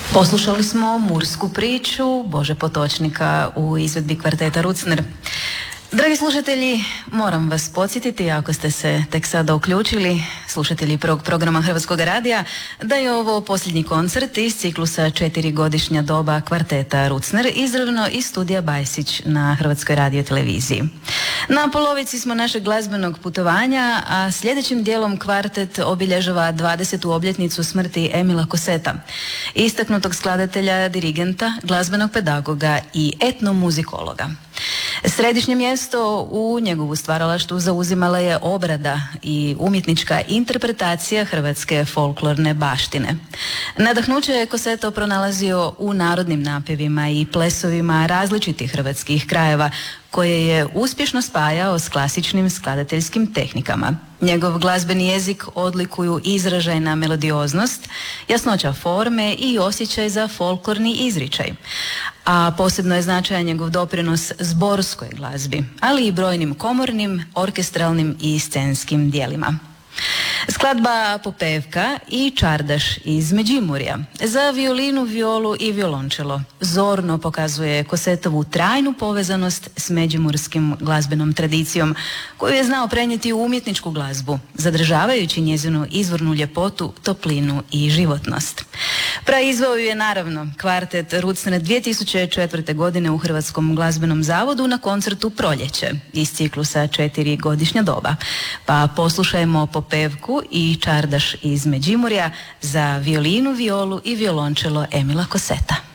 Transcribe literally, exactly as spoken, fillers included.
Poslušali smo Mursku priču Bože Potočnika u izvedbi kvarteta Rucner. Dragi slušatelji, moram vas podsjetiti, ako ste se tek sada uključili, slušatelji prvog programa Hrvatskog radija, da je ovo posljednji koncert iz ciklusa četiri godišnja doba kvarteta Rucner, izravno iz studija Bajsić na Hrvatskoj radioteleviziji. Na polovici smo našeg glazbenog putovanja, a sljedećim dijelom kvartet obilježava dvadesetu obljetnicu smrti Emila Koseta, istaknutog skladatelja, dirigenta, glazbenog pedagoga i etnomuzikologa. Središnje mjesto u njegovu stvaralaštvu zauzimala je obrada i umjetnička interpretacija hrvatske folklorne baštine. Nadahnuće je Koseto pronalazio u narodnim napjevima i plesovima različitih hrvatskih krajeva, koje je uspješno spajao s klasičnim skladateljskim tehnikama. Njegov glazbeni jezik odlikuju izražajna melodioznost, jasnoća forme i osjećaj za folklorni izričaj. A posebno je značajan njegov doprinos zborskoj glazbi, ali i brojnim komornim, orkestralnim i scenskim dijelima. Skladba Popevka i Čardaš iz Međimurja za violinu, violu i violončelo zorno pokazuje Kosetovu trajnu povezanost s međimurskim glazbenom tradicijom, koju je znao prenijeti u umjetničku glazbu, zadržavajući njezinu izvornu ljepotu, toplinu i životnost. Praizveo ju je naravno kvartet Rucner dvije tisuće četvrte. godine u Hrvatskom glazbenom zavodu na koncertu Proljeće iz ciklusa četiri godišnja doba. Pa poslušajmo Popevku i Čardaš iz Međimurja za violinu, violu i violončelo Emila Koseta.